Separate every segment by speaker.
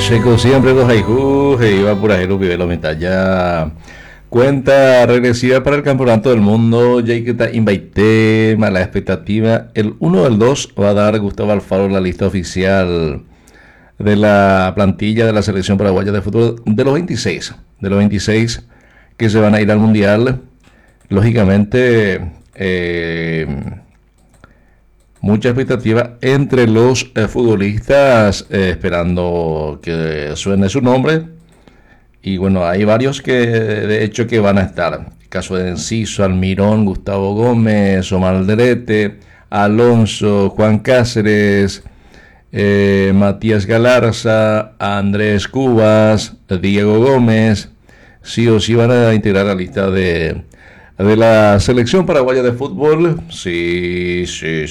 Speaker 1: Checo siempre los haikus e iba por ahí Lupi Velo mitad ya. Cuenta regresiva para el campeonato del mundo. Ya que está invité, mala expectativa. El 1 del 2 va a dar Gustavo Alfaro la lista oficial de la plantilla de la selección paraguaya de fútbol de los 26. De los 26 que se van a ir al mundial. Lógicamente, mucha expectativa entre los futbolistas esperando que suene su nombre. Y bueno, hay varios que de hecho que van a estar. El caso de Enciso, Almirón, Gustavo Gómez, Omar Alderete, Alonso, Juan Cáceres, Matías Galarza, Andrés Cubas, Diego Gómez. Sí o sí van a integrar la lista de la selección paraguaya de fútbol. Sí.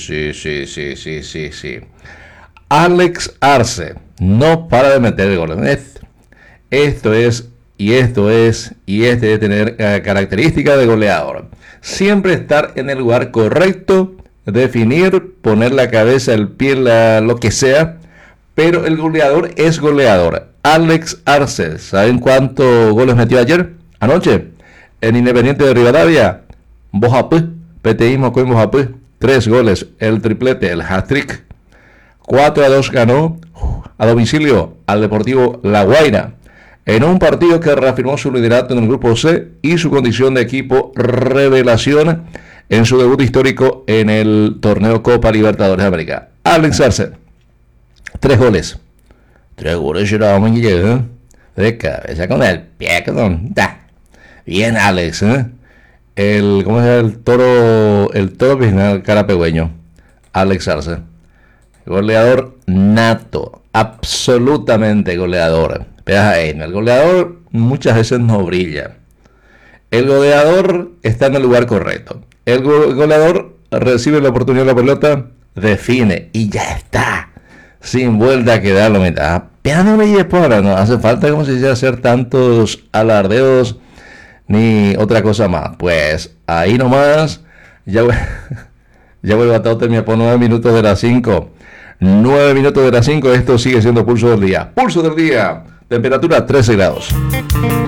Speaker 1: Alex Arce no para de meter goles. Esto es de tener características de goleador. Siempre estar en el lugar correcto, definir, poner la cabeza, el pie, lo que sea. Pero el goleador es goleador. Alex Arce, ¿saben cuántos goles metió ayer? Anoche. En Independiente de Rivadavia, Bojapé, PTI Mocoy Bojapé, 3 goles, el triplete, el hat-trick. 4-2 ganó a domicilio al Deportivo La Guaira, en un partido que reafirmó su liderato en el grupo C y su condición de equipo revelación en su debut histórico en el torneo Copa Libertadores de América. Alex Arce, 3 goles. 3 goles, yo era de cabeza con el pie, da. Bien, Alex, ¿cómo es el toro original carapegüeño? Alex Arce. Goleador nato, absolutamente goleador. El goleador muchas veces no brilla. El goleador está en el lugar correcto. El goleador recibe la oportunidad de la pelota, define y ya está. Sin vuelta a quedar la mitad. No hace falta, como se dice, hacer tantos alardeos ni otra cosa más. Pues ahí nomás, ya vuelvo a terminar por 9 minutos de las 5. 9 minutos de las 5, esto sigue siendo Pulso del Día. Pulso del Día, temperatura 13 grados.